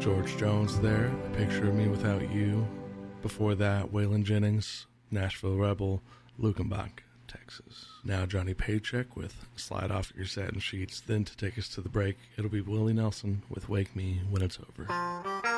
George Jones there, A Picture of Me Without You. Before that, Waylon Jennings, Nashville Rebel, Lukenbach, Texas. Now Johnny Paycheck with Slide Off Your Satin Sheets. Then to take us to the break, it'll be Willie Nelson with Wake Me When It's Over.